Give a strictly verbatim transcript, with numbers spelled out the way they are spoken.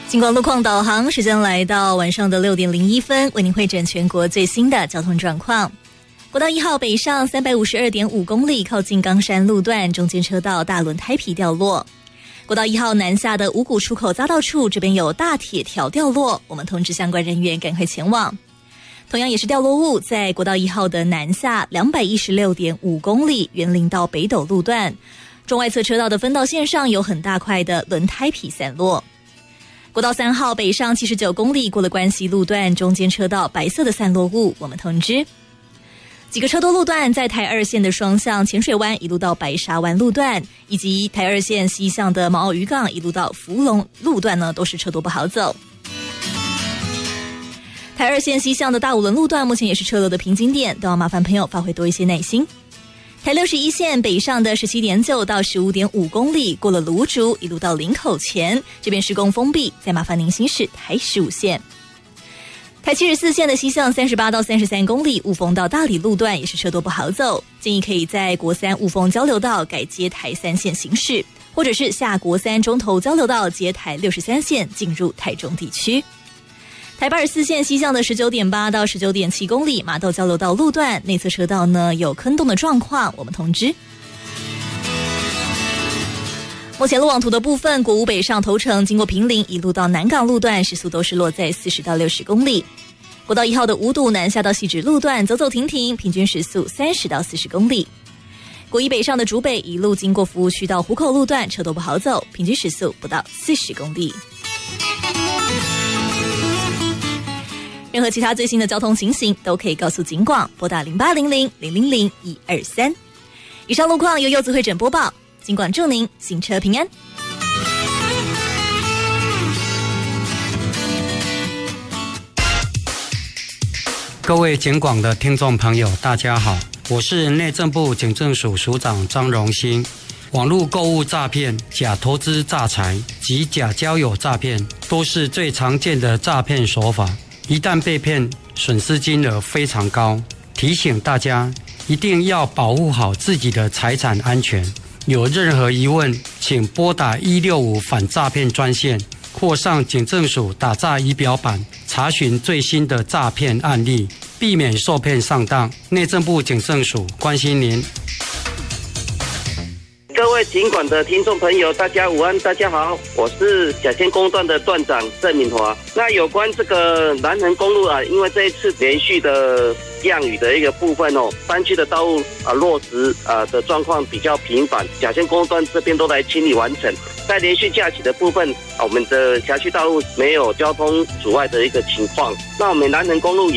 经过路况导航，时间来到晚上的六点零一分，为您汇整全国最新的交通状况。国道一号北上三百五十二点五公里，靠近冈山路段，中间车道大轮胎皮掉落。国道一号南下的五股出口匝道处，这边有大铁条掉落，我们通知相关人员赶快前往。同样也是掉落物，在国道一号的南下两百一十六点五公里，园林到北斗路段，中外侧车道的分道线上有很大块的轮胎皮散落。国道三号北上七十九公里，过了关西路段，中间车道白色的散落物，我们通知。几个车多路段在台二线的双向浅水湾一路到白沙湾路段，以及台二线西向的毛澳渔港一路到福隆路段呢，都是车多不好走。台二线西向的大五轮路段目前也是车流的瓶颈点，都要麻烦朋友发挥多一些耐心。台六十一线北上的十七点九到十五点五公里，过了芦竹一路到林口前，这边施工封闭，再麻烦您行驶台十五线。台七十四线的西向三十八到三十三公里，雾峰到大理路段也是车多不好走，建议可以在国三雾峰交流道改接台三线行驶，或者是下国三中投交流道接台六十三线进入台中地区。台八十四线西向的十九点八到十九点七公里，马豆交流道路段内侧车道呢有坑洞的状况，我们通知。目前路网图的部分，国五北上头城经过坪林一路到南港路段，时速都是落在四十到六十公里。国道一号的五堵南下到汐止路段走走停停，平均时速三十到四十公里。国一北上的竹北一路经过服务区到湖口路段，车都不好走，平均时速不到四十公里。任何其他最新的交通情形都可以告诉警广，拨打零八零零零零零一二三。以上路况由柚子会诊播报，警广祝您行车平安。 各位警广的听众朋友，大家好，我是内政部警政署署长张荣兴。网络购物诈骗、假投资诈财及假交友诈骗都是最常见的诈骗手法。一旦被骗，损失金额非常高，提醒大家一定要保护好自己的财产安全。有任何疑问，请拨打一六五反诈骗专线，或上警政署打诈仪表板查询最新的诈骗案例，避免受骗上当。内政部警政署关心您。 各位警管的听众朋友，大家午安，大家好，我是甲仙公段的段长郑敏华。那有关这个南横公路啊，因为这一次连续的降雨的一个部分哦，山区的道路啊落石啊的状况比较频繁，甲仙公路段这边都来清理完成。在连续假期的部分啊，我们的辖区道路没有交通阻碍的一个情况。那我们南横公路也